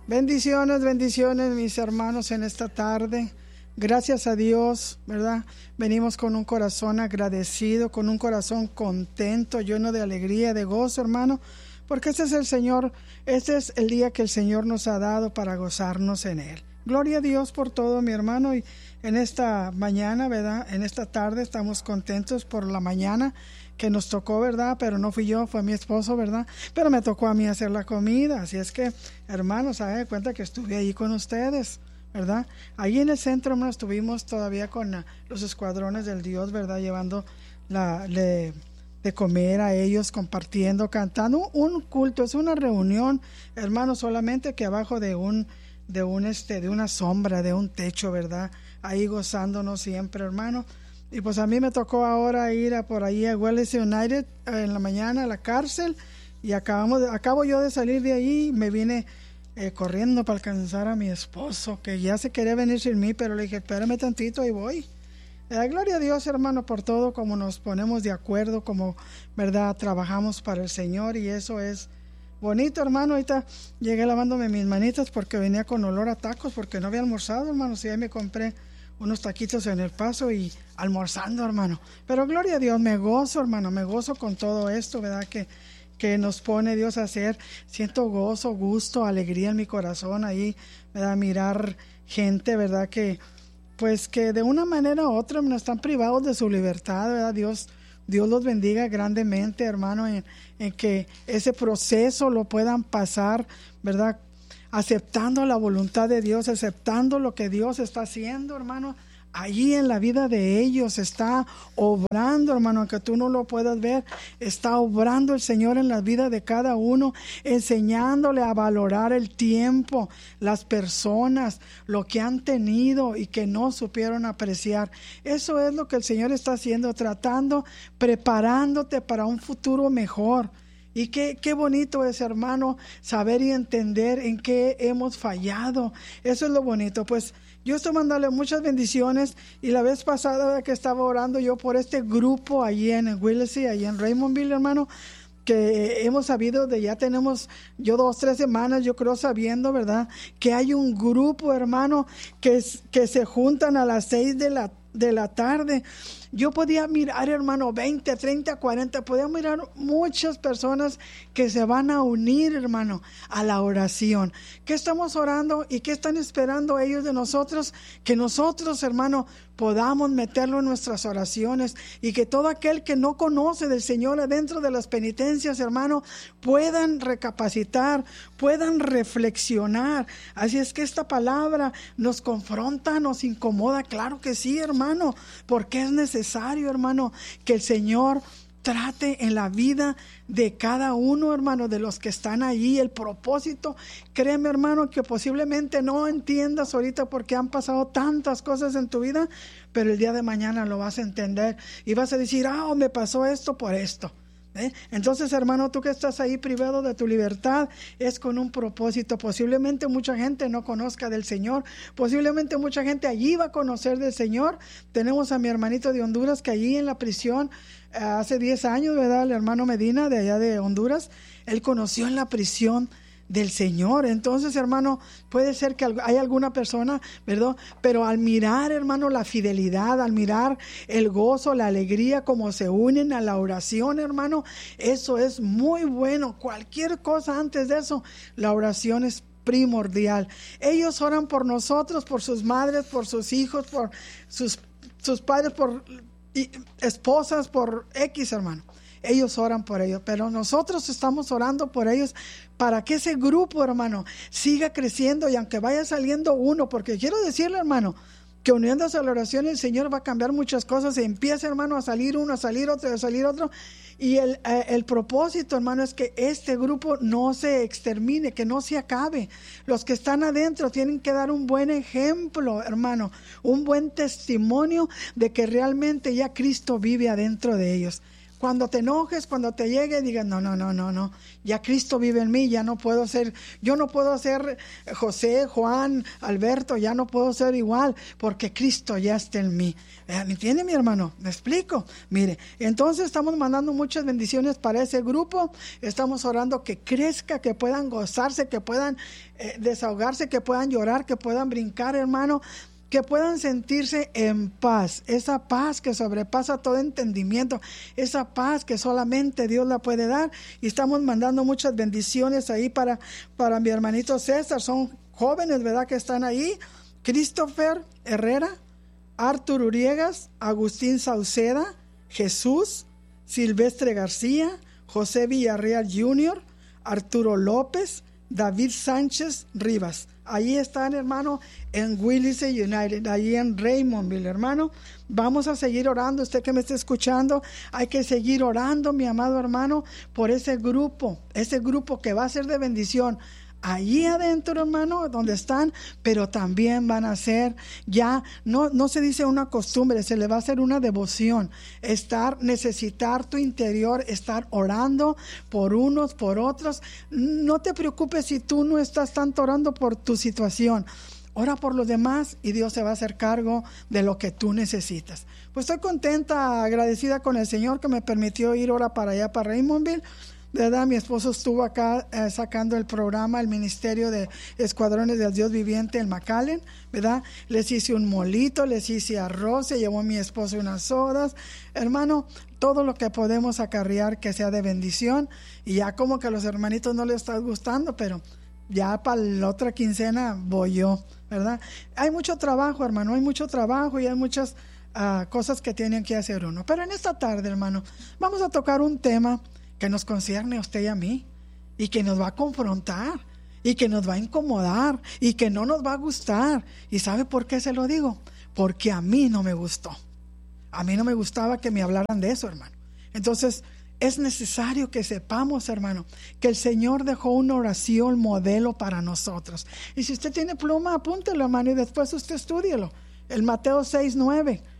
Bendiciones, bendiciones, mis hermanos, en esta tarde. Gracias a Dios, ¿verdad? Venimos con un corazón agradecido, con un corazón contento, lleno de alegría, de gozo, hermano, porque este es el Señor, este es el día que el Señor nos ha dado para gozarnos en Él. Gloria a Dios por todo, mi hermano, y en esta mañana, ¿verdad? En esta tarde estamos contentos por la mañana que nos tocó, ¿verdad? Pero no fui yo, fue mi esposo, ¿verdad? Pero me tocó a mí hacer la comida, así es que, hermanos, hagan de cuenta que estuve ahí con ustedes, ¿verdad? Ahí en el centro, hermanos, estuvimos todavía con los escuadrones del Dios, ¿verdad? Llevando de comer a ellos, compartiendo, cantando, un culto, es una reunión, hermanos, solamente que abajo de una sombra, de un techo, ¿verdad? Ahí gozándonos siempre, hermano. Y pues a mí me tocó ahora ir por ahí a Welles United en la mañana a la cárcel, y acabo yo de salir de ahí, me vine corriendo para alcanzar a mi esposo, que ya se quería venir sin mí, pero le dije, espérame tantito, ahí voy. Gloria a Dios, hermano, por todo, como nos ponemos de acuerdo, como, ¿verdad?, trabajamos para el Señor, y eso es bonito, hermano. Ahorita llegué lavándome mis manitas porque venía con olor a tacos, porque no había almorzado, hermano, y ahí me compré unos taquitos en El Paso y almorzando, hermano. Pero gloria a Dios, me gozo, hermano, me gozo con todo esto, ¿verdad?, que nos pone Dios a hacer. Siento gozo, gusto, alegría en mi corazón ahí, ¿verdad?, mirar gente, ¿verdad?, que de una manera u otra no están privados de su libertad, ¿verdad? Dios los bendiga grandemente, hermano, en que ese proceso lo puedan pasar, ¿verdad?, aceptando la voluntad de Dios, aceptando lo que Dios está haciendo, hermano. Allí en la vida de ellos está obrando, hermano, aunque tú no lo puedas ver, está obrando el Señor en la vida de cada uno, enseñándole a valorar el tiempo, las personas, lo que han tenido y que no supieron apreciar. Eso es lo que el Señor está haciendo, tratando, preparándote para un futuro mejor. Y qué bonito es, hermano, saber y entender en qué hemos fallado. Eso es lo bonito. Pues yo estoy mandándole muchas bendiciones, y la vez pasada que estaba orando yo por este grupo allí en Willesee, allí en Raymondville, hermano, que hemos sabido ya tenemos 2-3 semanas, yo creo, sabiendo, ¿verdad?, que hay un grupo, hermano, que se juntan a las 6 de la tarde. Yo podía mirar, hermano, 20, 30, 40, podía mirar muchas personas que se van a unir, hermano, a la oración. ¿Qué estamos orando y qué están esperando ellos de nosotros? Que nosotros, hermano, podamos meterlo en nuestras oraciones, y que todo aquel que no conoce del Señor adentro de las penitencias, hermano, puedan recapacitar, puedan reflexionar. Así es que esta palabra nos confronta, nos incomoda, claro que sí, hermano, porque es necesario, hermano, que el Señor trate en la vida de cada uno, hermano, de los que están allí. El propósito, créeme, hermano, que posiblemente no entiendas ahorita porque han pasado tantas cosas en tu vida, pero el día de mañana lo vas a entender y vas a decir, me pasó esto por esto. Entonces, hermano, tú que estás ahí privado de tu libertad, es con un propósito. Posiblemente mucha gente no conozca del Señor, posiblemente mucha gente allí va a conocer del Señor. Tenemos a mi hermanito de Honduras, que allí en la prisión, hace 10 años, ¿verdad?, el hermano Medina de allá de Honduras, él conoció en la prisión del Señor. Entonces, hermano, puede ser que hay alguna persona, ¿verdad?, pero al mirar, hermano, la fidelidad, al mirar el gozo, la alegría, como se unen a la oración, hermano, eso es muy bueno. Cualquier cosa antes de eso, la oración es primordial. Ellos oran por nosotros, por sus madres, por sus hijos, por sus padres, por esposas, por X, hermano. Ellos oran por ellos, pero nosotros estamos orando por ellos para que ese grupo, hermano, siga creciendo, y aunque vaya saliendo uno, porque quiero decirle, hermano, que uniéndose a la oración el Señor va a cambiar muchas cosas. Empieza, hermano, a salir uno, a salir otro, a salir otro, y el propósito, hermano, es que este grupo no se extermine, que no se acabe. Los que están adentro tienen que dar un buen ejemplo, hermano, un buen testimonio de que realmente ya Cristo vive adentro de ellos. Cuando te enojes, cuando te llegue, digas, no, ya Cristo vive en mí, yo no puedo ser José, Juan, Alberto, ya no puedo ser igual, porque Cristo ya está en mí. ¿Me entiende, mi hermano? ¿Me explico? Mire, entonces estamos mandando muchas bendiciones para ese grupo, estamos orando que crezca, que puedan gozarse, que puedan desahogarse, que puedan llorar, que puedan brincar, hermano, que puedan sentirse en paz, esa paz que sobrepasa todo entendimiento, esa paz que solamente Dios la puede dar. Y estamos mandando muchas bendiciones ahí para mi hermanito César, son jóvenes, ¿verdad?, que están ahí. Christopher Herrera, Artur Uriegas, Agustín Sauceda, Jesús, Silvestre García, José Villarreal Jr., Arturo López, David Sánchez Rivas. Ahí están, hermano, en Willis United, ahí en Raymondville, hermano. Vamos a seguir orando. Usted que me está escuchando, hay que seguir orando, mi amado hermano, por ese grupo que va a ser de bendición. Allí adentro, hermano, donde están, pero también van a ser, ya no se dice una costumbre, se le va a hacer una devoción, necesitar tu interior, estar orando por unos, por otros. No te preocupes si tú no estás tanto orando por tu situación. Ora por los demás y Dios se va a hacer cargo de lo que tú necesitas. Pues estoy contenta, agradecida con el Señor que me permitió ir ahora para allá, para Raymondville. ¿Verdad? Mi esposo estuvo acá sacando el programa, el Ministerio de Escuadrones del Dios Viviente en McAllen, ¿verdad? Les hice un molito, les hice arroz, se llevó mi esposo unas sodas. Hermano, todo lo que podemos acarrear que sea de bendición. Y ya como que a los hermanitos no les está gustando, pero ya para la otra quincena voy yo, ¿verdad? Hay mucho trabajo, hermano, hay mucho trabajo y hay muchas cosas que tienen que hacer uno. Pero en esta tarde, hermano, vamos a tocar un tema que nos concierne a usted y a mí, y que nos va a confrontar, y que nos va a incomodar, y que no nos va a gustar. ¿Y sabe por qué se lo digo? Porque a mí no me gustó. A mí no me gustaba que me hablaran de eso, hermano. Entonces, es necesario que sepamos, hermano, que el Señor dejó una oración modelo para nosotros. Y si usted tiene pluma, apúntelo, hermano, y después usted estúdielo. El Mateo 6:9.